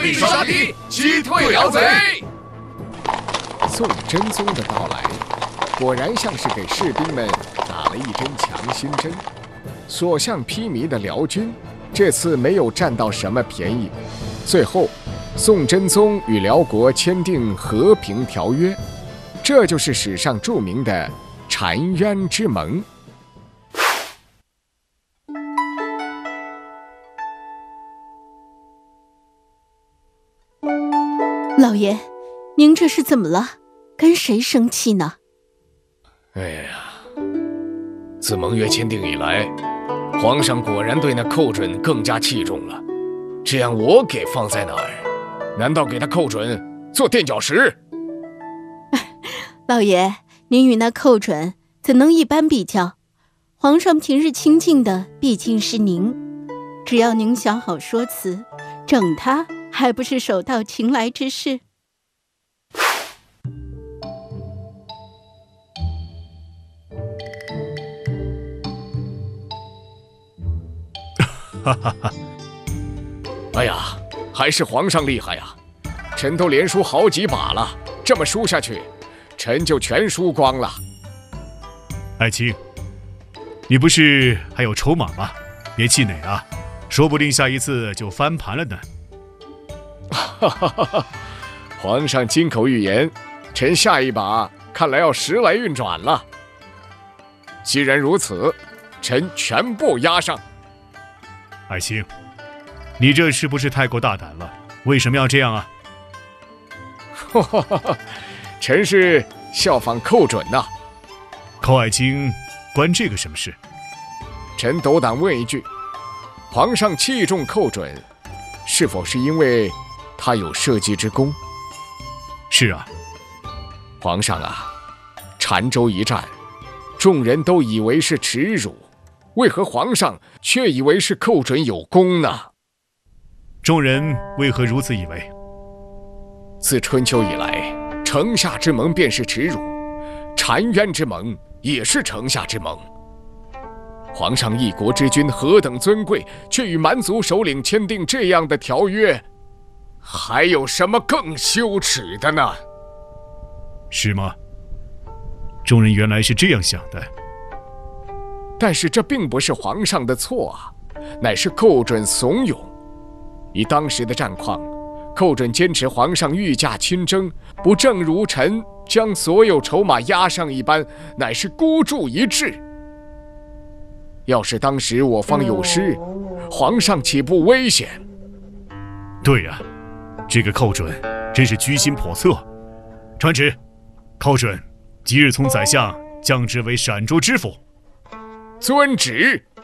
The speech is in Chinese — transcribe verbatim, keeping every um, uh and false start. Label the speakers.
Speaker 1: 力杀敌，击退辽贼。
Speaker 2: 宋真宗的到来，果然像是给士兵们打了一针强心针。所向披靡的辽军，这次没有占到什么便宜。最后，宋真宗与辽国签订和平条约，这就是史上著名的澶渊之盟。
Speaker 3: 老爷，您这是怎么了？跟谁生气呢？
Speaker 2: 哎呀，自盟约签订以来，皇上果然对那寇准更加器重了。这样我给放在哪儿？难道给他寇准做垫脚石？
Speaker 3: 老爷，您与那寇准怎能一般比较？皇上平日亲近的毕竟是您，只要您想好说辞，整他还不是手到擒来之事？
Speaker 2: 哈哈哈！哎呀，还是皇上厉害呀！臣都连输好几把了，这么输下去，臣就全输光了。
Speaker 4: 爱卿，你不是还有筹码吗？别气馁啊，说不定下一次就翻盘了呢。
Speaker 2: 哈哈哈哈！皇上金口玉言，臣下一把看来要时来运转了。既然如此，臣全部押上。
Speaker 4: 爱卿，你这是不是太过大胆了？为什么要这样啊？
Speaker 2: 哈哈哈！臣是效仿寇准呐、啊。
Speaker 4: 寇爱卿，关这个什么事？
Speaker 2: 臣斗胆问一句：皇上器重寇准，是否是因为他有社稷之功？
Speaker 4: 是啊。
Speaker 2: 皇上啊，澶州一战，众人都以为是耻辱，为何皇上却以为是寇准有功呢？
Speaker 4: 众人为何如此以为？
Speaker 2: 自春秋以来，城下之盟便是耻辱，澶渊之盟也是城下之盟。皇上一国之君何等尊贵，却与蛮族首领签订这样的条约，还有什么更羞耻的呢？
Speaker 4: 是吗？众人原来是这样想的。
Speaker 2: 但是这并不是皇上的错啊，乃是寇准怂恿。以当时的战况，寇准坚持皇上御驾亲征，不正如臣将所有筹码押上一般，乃是孤注一掷。要是当时我方有失，皇上岂不危险？
Speaker 4: 对呀、啊，这个寇准真是居心叵测。传旨，寇准即日从宰相降职为陕州知府。
Speaker 2: 遵旨。